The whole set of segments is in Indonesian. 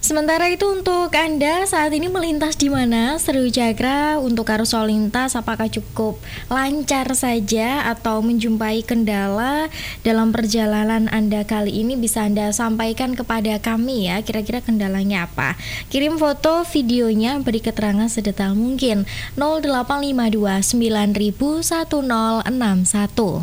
Sementara itu untuk Anda saat ini melintas di mana? Seru Cakra untuk arus lalu lintas apakah cukup lancar saja atau menjumpai kendala dalam perjalanan Anda kali ini? Bisa Anda sampaikan kepada kami ya, kira-kira kendalanya apa? Kirim foto videonya, beri keterangan sedetail mungkin. 0852 9000 1061.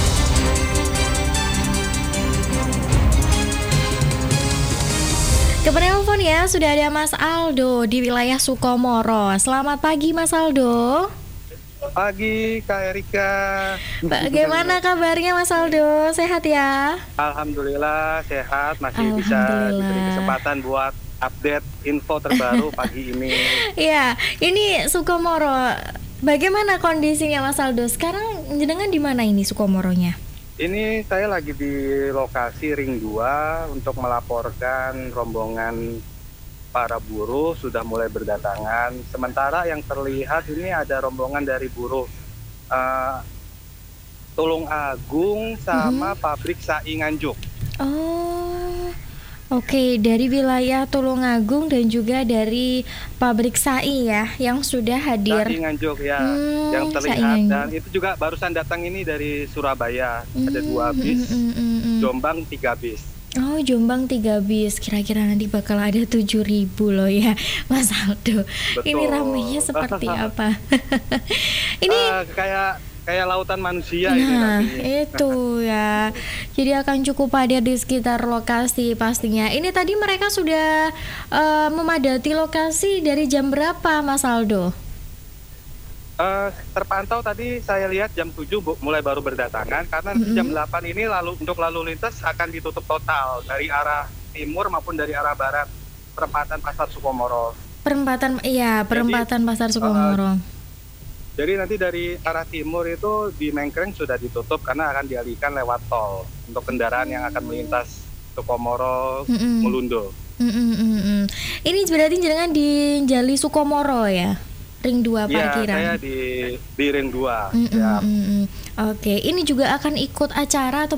Ke penelpon ya, sudah ada Mas Aldo di wilayah Sukomoro. Selamat pagi Mas Aldo. Pagi Kak Erika. Bagaimana kabarnya Mas Aldo? Sehat ya? Alhamdulillah sehat, masih bisa diberi kesempatan buat update info terbaru pagi ini. Ya, ini Sukomoro. Bagaimana kondisinya Mas Aldo? Sekarang jenengan di mana ini Sukomoronya? Ini saya lagi di lokasi Ring 2 untuk melaporkan rombongan para buruh sudah mulai berdatangan. Sementara yang terlihat ini ada rombongan dari buruh Tulung Agung sama pabrik Sai Nganjuk. Oh, oke, dari wilayah Tulungagung dan juga dari pabrik Sai ya, yang sudah hadir. Sai Nganjuk ya, yang terlihat. Dan itu juga barusan datang ini dari Surabaya, ada 2 bis, Jombang 3 bis. Oh, Jombang 3 bis, kira-kira nanti bakal ada 7.000 loh ya Mas Aldo. Betul. Ini ramainya seperti apa? Ini kayak lautan manusia nah, ini nanti. Itu ya. Jadi akan cukup padat di sekitar lokasi pastinya. Ini tadi mereka sudah memadati lokasi dari jam berapa Mas Aldo? Terpantau tadi saya lihat jam 7 mulai baru berdatangan karena jam 8 ini untuk lalu lintas akan ditutup total dari arah timur maupun dari arah barat perempatan Pasar Sukomoro. Perempatan Pasar Sukomoro. Jadi nanti dari arah timur itu di Mengkreng sudah ditutup karena akan dialihkan lewat tol untuk kendaraan yang akan melintas Sukomoro Melundo. Ini berarti jenengan di Jali Sukomoro ya? Ring 2 parkiran. Iya, saya di Ring 2. Oke, ini juga akan ikut acara atau